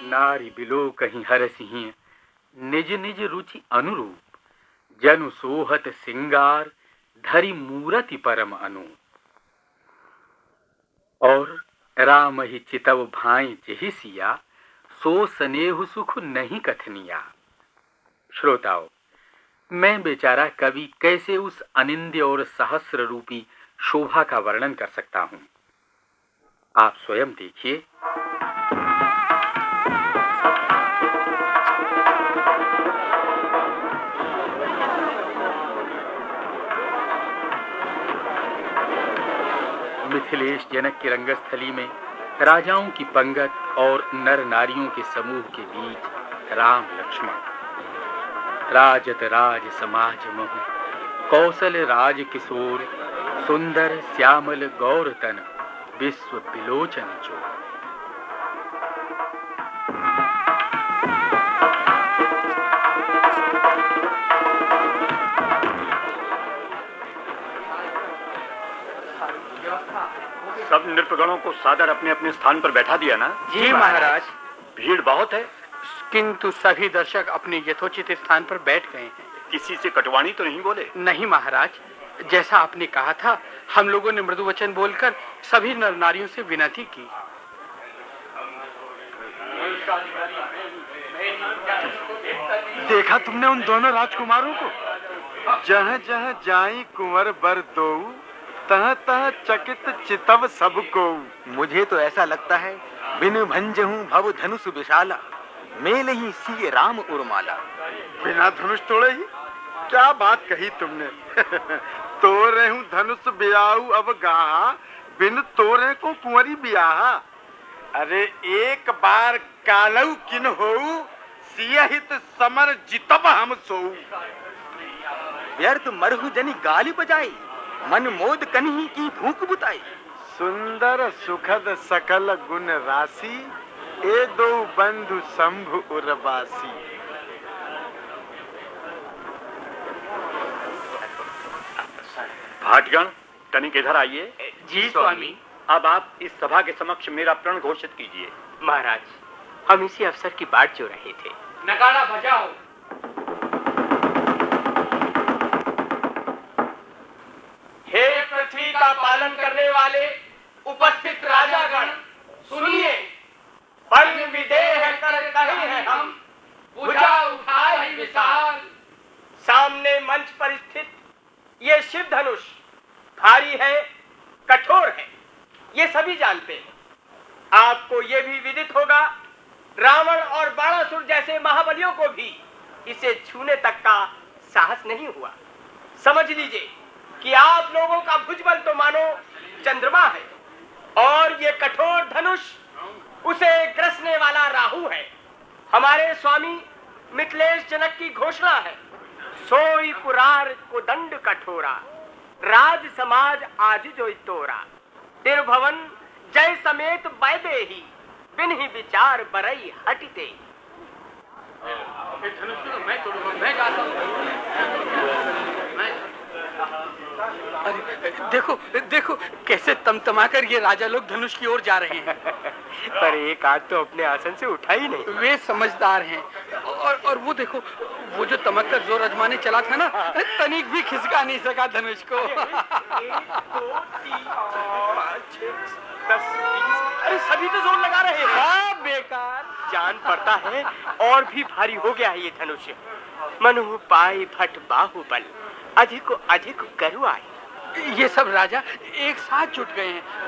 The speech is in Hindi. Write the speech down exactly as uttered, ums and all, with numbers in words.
नारी बिलो कहीं हरसिही निज निज रुचि अनुरूप जनु सोहत सिंगार धरि मूरति परम अनु। और राम ही चितव भाई जेहि सिया सो स्नेह सुख नहीं कथनिया। श्रोताओं, मैं बेचारा कवि कैसे उस अनिंद्य और सहस्र रूपी शोभा का वर्णन कर सकता हूं, आप स्वयं देखिए। मिथिलेश जनक की रंगस्थली में राजाओं की पंगत और नर नारियों के समूह के बीच राम लक्ष्मण। राजत राज समाज मोह कौशल राज किशोर सुंदर श्यामल गौर तन विश्व बिलोचन जो। सब नृपगणों को सादर अपने अपने स्थान पर बैठा दिया ना? जी महाराज। भीड़ बहुत है, किंतु सभी दर्शक अपने यथोचित स्थान पर बैठ गए हैं। किसी से कटवाणी तो नहीं बोले? नहीं महाराज, जैसा आपने कहा था हम लोगों ने मृदु वचन बोलकर सभी नर नारियों से विनती की। देखा तुमने उन दोनों राजकुमारों को? जहाँ जहाँ जाई कुंवर बर दोऊ तह तह चकित चितव सबको। मुझे तो ऐसा लगता है बिनु भंजहूं भव धनुष विशाला मेल ही सी राम उर्माला। बिना धनुष तोड़े ही? क्या बात कही तुमने। तोरे हूँ धनुष ब्याऊ अब गाहा बिन तोरे को कुंवरी ब्याहा। अरे एक बार कालऊ किन होऊ सियहित समर जितब हम सोऊ। व्यर्थ मरहु जनी गाली बजाई मन मोद कन्ही की भूख बुताई। सुंदर सुखद सकल गुण राशि ए दो बंधु शंभु उर्वासी। भाटगण तनिक इधर आइए। जी स्वामी। अब आप इस सभा के समक्ष मेरा प्रण घोषित कीजिए। महाराज, हम इसी अवसर की बाट जो रहे थे। नगाड़ा बजाओ। हे पृथ्वी का पालन करने वाले उपस्थित राजागण, सुनिए। बन विदेह कर कहे हैं हम भुजा उठाए विशाल। सामने मंच पर स्थित ये शिव धनुष भारी है, कठोर है, ये सभी जानते हैं। आपको ये भी विदित होगा रावण और बाणासुर जैसे महाबलियों को भी इसे छूने तक का साहस नहीं हुआ। समझ लीजिए कि आप लोगों का भुजबल तो मानो चंद्रमा है और ये कठोर धनुष उसे ग्रसने वाला राहु है। हमारे स्वामी मिथिलेश जनक की घोषणा है, सोई पुरार को दंड कठोरा राज समाज आज जो तोरा। तिरभवन जय समेत बैदे ही बिन ही विचार बरई हटते। मैं तोड़ूंगा, मैं जाता हूँ। अरे देखो देखो कैसे तमतमाकर ये राजा लोग धनुष की ओर जा रहे हैं। पर एक आध तो अपने आसन से उठा ही नहीं। वे समझदार हैं। और और वो देखो, वो जो तमक कर जोर अजमाने चला था ना, तनिक भी खिसका नहीं सका धनुष को। अरे सभी तो जोर लगा रहे हैं। सब बेकार। जान पड़ता है और भी भारी हो गया है ये धनुष। मनु पाई भट बाहुबल अधिक अधिक करु आए। ये सब राजा एक साथ जुट गए हैं